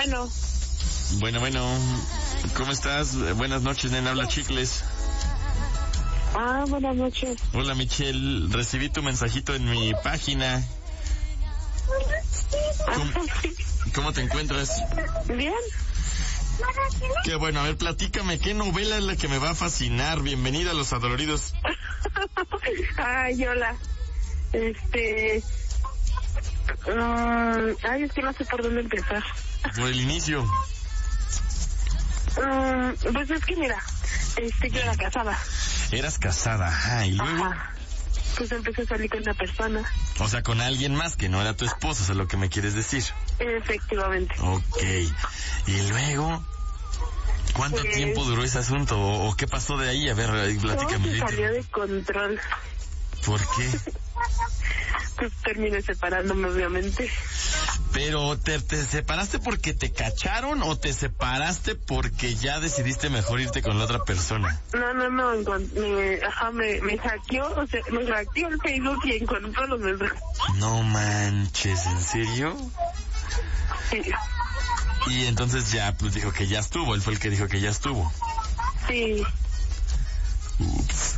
Bueno. Bueno, ¿cómo estás? Buenas noches, nena, habla Chicles. Buenas noches. Hola, Michelle, recibí tu mensajito en mi página. ¿Cómo te encuentras? Bien. Qué bueno, a ver, platícame, ¿qué novela es la que me va a fascinar? Bienvenida a Los Adoloridos. Ay, hola. Es que no sé por dónde empezar. Por el inicio. Pues es que mira, yo era casada. Eras casada, ajá, y luego... Ajá. Pues empecé a salir con una persona. O sea, con alguien más que no era tu esposo, es lo que me quieres decir. Efectivamente. Ok. ¿Y luego? ¿Cuánto tiempo duró ese asunto? ¿O qué pasó de ahí? A ver, platícame. Todo salió de control. ¿Por qué? Pues terminé separándome, obviamente. ¿Pero te separaste porque te cacharon o te separaste porque ya decidiste mejor irte con la otra persona? No, me hackeó, o sea, me hackeó el Facebook y encontró los mensajes. No manches, ¿en serio? Sí. Y entonces ya, pues dijo que ya estuvo, él fue el que dijo que ya estuvo. Sí. Ups.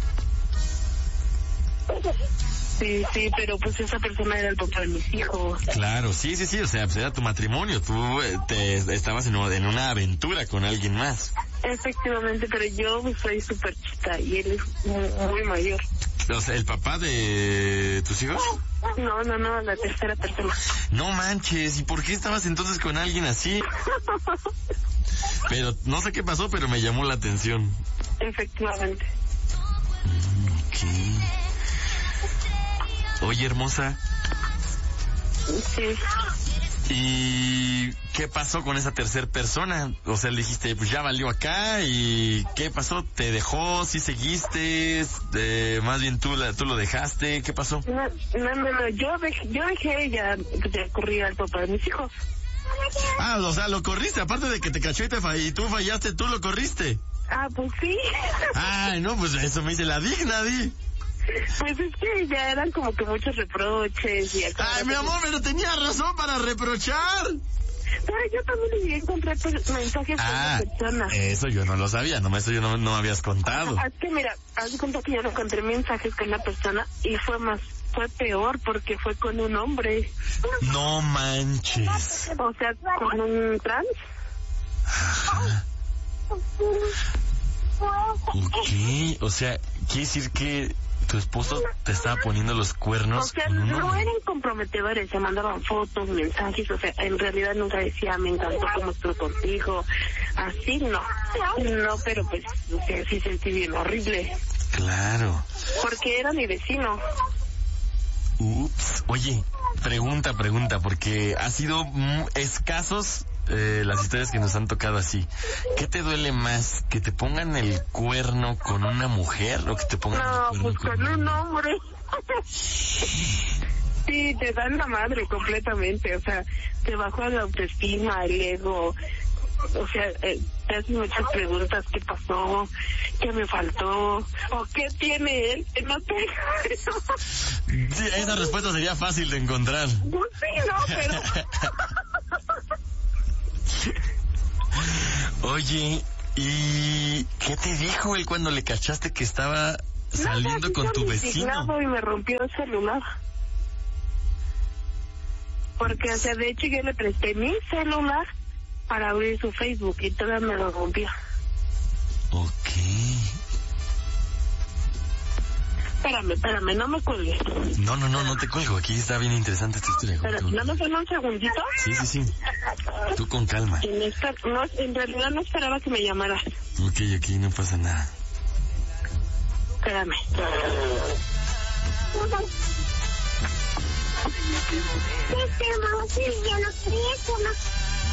Sí, pero pues esa persona era el papá de mis hijos. Claro, sí, o sea, pues era tu matrimonio, tú estabas en una aventura con alguien más. Efectivamente, pero yo pues, soy súper chica y él es muy mayor. O sea, ¿el papá de tus hijos? No, la tercera persona. No manches, ¿y por qué estabas entonces con alguien así? Pero no sé qué pasó, pero me llamó la atención. Efectivamente. Ok. Oye, hermosa. Sí. ¿Y qué pasó con esa tercera persona? O sea, le dijiste, pues ya valió acá, ¿y qué pasó? ¿Te dejó? ¿Sí seguiste? Más bien tú lo dejaste, ¿qué pasó? No, yo dejé ya corrí al papá de mis hijos. O sea, lo corriste, aparte de que te cachó y tú fallaste, ¿tú lo corriste? Pues sí. Ay, no, pues eso me dice la digna, di. Pues es que ya eran como que muchos reproches y acá. Ay, mi amor, pero tenía razón para reprochar. Pero yo también le llegué a encontrar mensajes con la persona. Eso yo no lo sabía, eso yo no me habías contado. Es que mira, haz de cuenta que yo le encontré mensajes con la persona y fue peor porque fue con un hombre. No manches. O sea, con un trans. Ajá. Ok, o sea, quiere decir que tu esposo te estaba poniendo los cuernos. O sea, con un no hombre. eran comprometedores, se mandaban fotos, mensajes, o sea, en realidad nunca decía, me encantó cómo estuve contigo, así no, pero pues, o sea, sí sentí bien horrible. Claro. Porque era mi vecino. Ups, oye, pregunta, porque ha sido escasos las historias que nos han tocado así. ¿Qué te duele más? ¿Que te pongan el cuerno con una mujer o que te pongan el cuerno con un hombre? Sí, te dan la madre completamente, o sea, te bajó la autoestima, el ego, o sea, te hacen muchas preguntas, ¿qué pasó? ¿Qué me faltó? ¿O qué tiene él que no tengo? Sí, esa respuesta sería fácil de encontrar. Pues sí, no, pero... Oye, ¿y qué te dijo él cuando le cachaste que estaba saliendo con tu vecino? Y me rompió el celular. Porque, o sea, de hecho yo le presté mi celular para abrir su Facebook y todavía me lo rompió. Ok. Espérame, no me cuelgues. No te cuelgo, aquí está bien interesante esta historia. Espérame, ¿no me suena un segundito? Sí. Tú con calma. En realidad no esperaba que me llamaras. Ok, no pasa nada. Espérame.